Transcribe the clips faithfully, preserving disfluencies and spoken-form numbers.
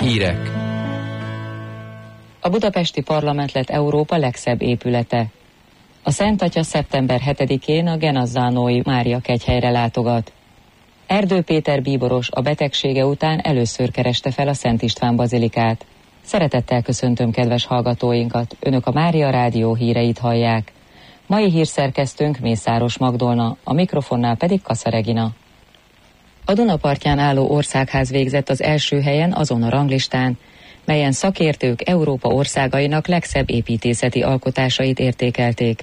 Hírek. A budapesti parlament lett Európa legszebb épülete. A Szent Atya szeptember hetedikén a Genazzánói Mária kegyhelyre látogat. Erdő Péter bíboros a betegsége után először kereste fel a Szent István bazilikát. Szeretettel köszöntöm kedves hallgatóinkat, Önök a Mária Rádió híreit hallják. Mai hírszerkesztőnk Mészáros Magdolna, a mikrofonnál pedig Kassa Regina. A Dunapartján álló országház végzett az első helyen azon a ranglistán, melyen szakértők Európa országainak legszebb építészeti alkotásait értékelték.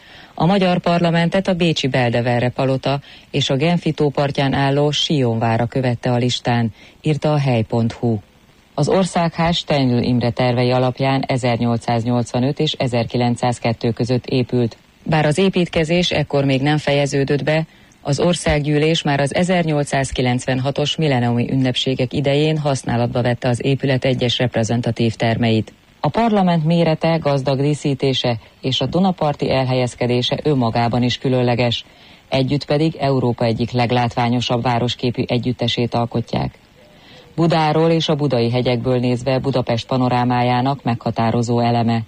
A magyar parlamentet a bécsi Beldeverre palota és a Genfi tó partján álló Sionvára követte a listán, írta a hely pont hu. Az országház Steinl Imre tervei alapján ezernyolcszáznyolcvanöt és ezerkilencszázkettő között épült. Bár az építkezés ekkor még nem fejeződött be, az országgyűlés már az ezernyolcszázkilencvenhatos milleniumi ünnepségek idején használatba vette az épület egyes reprezentatív termeit. A parlament mérete, gazdag díszítése és a Dunaparti elhelyezkedése önmagában is különleges, együtt pedig Európa egyik leglátványosabb városképű együttesét alkotják. Budáról és a budai hegyekből nézve Budapest panorámájának meghatározó eleme.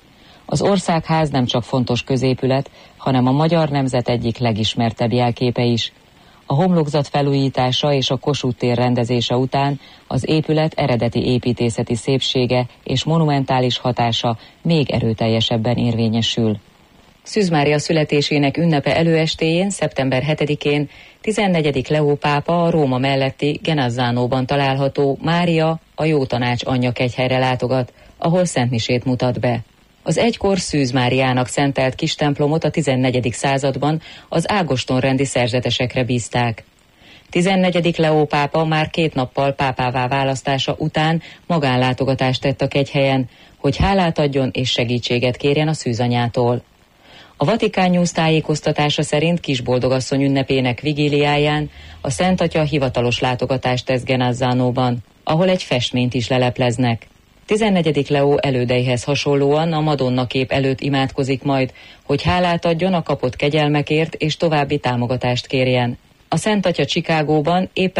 Az országház nem csak fontos középület, hanem a magyar nemzet egyik legismertebb jelképe is. A homlokzat felújítása és a Kossuth tér rendezése után az épület eredeti építészeti szépsége és monumentális hatása még erőteljesebben érvényesül. Szűz Mária születésének ünnepe előestéjén, szeptember hetedikén tizennegyedik Leó pápa a Róma melletti Genazzánóban található Mária, a Jó Tanács anyja kegyhelyre látogat, ahol szentmisét mutat be. Az egykor Szűz Máriának szentelt kis templomot a tizennegyedik században az Ágoston-rendi szerzetesekre bízták. tizennegyedik Leó pápa már két nappal pápává választása után magánlátogatást tett a kegyhelyen, hogy hálát adjon és segítséget kérjen a szűzanyától. A Vatikán News tájékoztatása szerint Kisboldogasszony ünnepének vigíliáján a Szent Atya hivatalos látogatást tesz Genazzánóban, ahol egy festményt is lelepleznek. tizennegyedik Leó elődeihez hasonlóan a Madonna kép előtt imádkozik majd, hogy hálát adjon a kapott kegyelmekért és további támogatást kérjen. A Szent Atya Chicagóban éppen